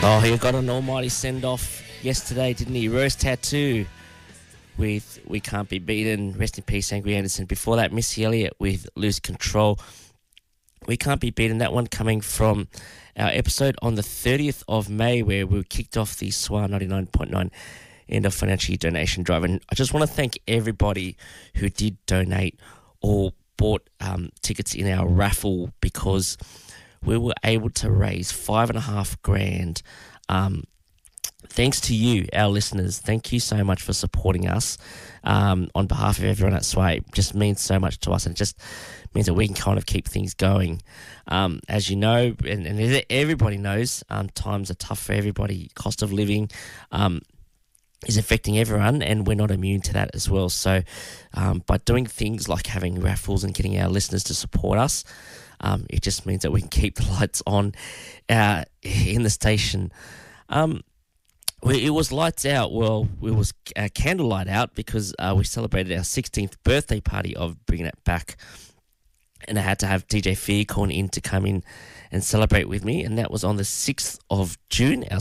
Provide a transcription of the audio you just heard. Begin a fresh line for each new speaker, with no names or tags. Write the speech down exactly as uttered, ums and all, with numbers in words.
Oh, he got an almighty send-off yesterday, didn't he? Rose Tattoo with We Can't Be Beaten. Rest in peace, Angry Anderson. Before that, Missy Elliott with Lose Control. We Can't Be Beaten. That one coming from our episode on the thirtieth of May, where we kicked off the S W A ninety-nine point nine end of financial year donation drive. And I just want to thank everybody who did donate or bought um, tickets in our raffle, because we were able to raise five and a half grand. Um, thanks to you, our listeners. Thank you so much for supporting us um, on behalf of everyone at S W A. It just means so much to us, and it just means that we can kind of keep things going. Um, as you know, and, and everybody knows, um, times are tough for everybody. Cost of living um, is affecting everyone, and we're not immune to that as well. So um, by doing things like having raffles and getting our listeners to support us, Um, it just means that we can keep the lights on uh, in the station. Um, we, it was lights out. Well, it was uh, candlelight out, because uh, we celebrated our sixteenth birthday party of Bringing It Back. And I had to have D J Fearcorn in to come in and celebrate with me. And that was on the sixth of June, our